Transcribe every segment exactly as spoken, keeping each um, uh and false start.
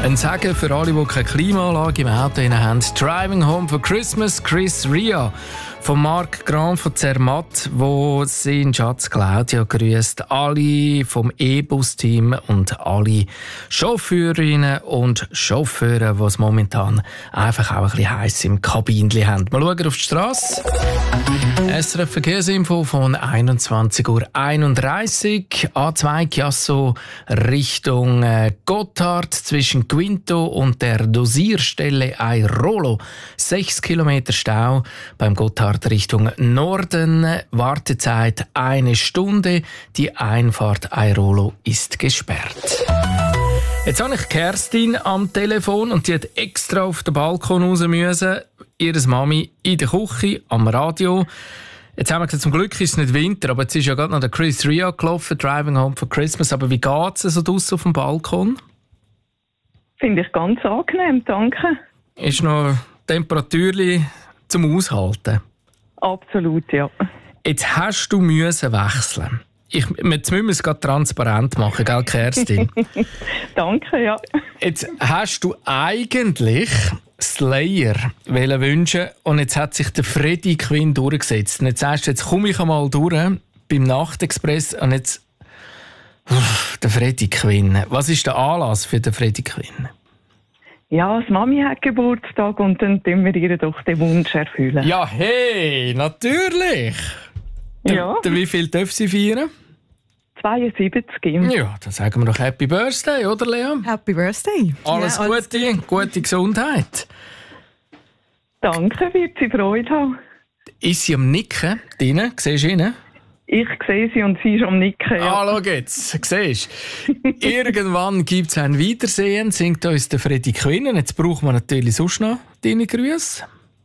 Ein Segen für alle, die keine Klimaanlage im Auto haben. «Driving Home for Christmas», Chris Ria von Marc Grand von Zermatt, wo seinen Schatz Claudia grüßt. Alle vom E-Bus-Team und alle Chauffeurinnen und Chauffeure, die es momentan einfach auch ein bisschen heiß im Kabinchen haben. Wir schauen auf die Strasse. S R F Verkehrsinfo von einundzwanzig Uhr einunddreißig. A zwei Chiasso Richtung äh, Gotthard zwischen Quinto und der Dosierstelle Airolo. Sechs Kilometer Stau beim Gotthard Richtung Norden. Wartezeit eine Stunde. Die Einfahrt Airolo ist gesperrt. Jetzt habe ich Kerstin am Telefon und die hat extra auf den Balkon raus müssen. Ihre Mami in der Küche, am Radio. Jetzt haben wir gesagt, zum Glück ist es nicht Winter, aber jetzt ist ja gerade noch der Chris Ria gelaufen, «Driving Home for Christmas». Aber wie geht es so draussen auf dem Balkon? Finde ich ganz angenehm, danke. Ist noch Temperaturli zum Aushalten? Absolut, ja. Jetzt hast du müssen wechseln. Ich, jetzt müssen wir es gerade transparent machen, gell, Kerstin? Danke, ja. Jetzt hast du eigentlich Slayer wünschen und jetzt hat sich der Freddie Quinn durchgesetzt. Und jetzt sagst du, jetzt komme ich einmal durch beim Nachtexpress und jetzt uff, der Freddie Quinn. Was ist der Anlass für den Freddie Quinn? Ja, die Mami hat Geburtstag und dann tun wir ihr doch den Wunsch erfüllen. Ja, hey, natürlich! Ja. Der, wie viel darf sie feiern? zweiundsiebzig. Ja, dann sagen wir doch Happy Birthday, oder Lea? Happy Birthday. Alles ja, alles Gute, gute Gesundheit. Danke, wird sie Freude haben. Ist sie am Nicken drinnen? Siehst du ihn? Ich sehe sie und sie ist am Nicken. Ja. Ah, schau jetzt, siehst du. Irgendwann gibt es ein Wiedersehen, singt uns der Freddie Quinn. Jetzt brauchen wir natürlich sonst noch deine Grüße.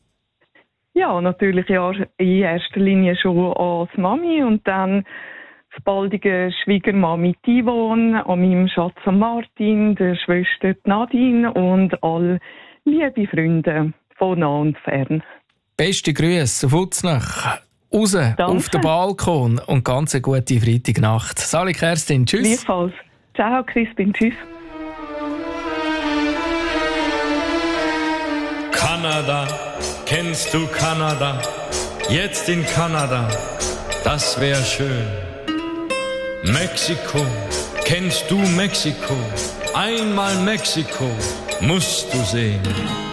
Ja, natürlich ja, in erster Linie schon an die Mami und dann die baldige Schwiegermami Yvonne, an meinem Schatz Martin, der Schwester Nadine und alle liebe Freunde von nah und fern. Beste Grüße auf Uznach, raus Danke. auf den Balkon und ganz eine gute Freitagnacht. Sali Kerstin, tschüss. Gleichfalls. Ciao, Crispin, tschüss. Kanada, kennst du Kanada? Jetzt in Kanada, das wär schön. Mexiko, kennst du Mexiko? Einmal Mexiko musst du sehen.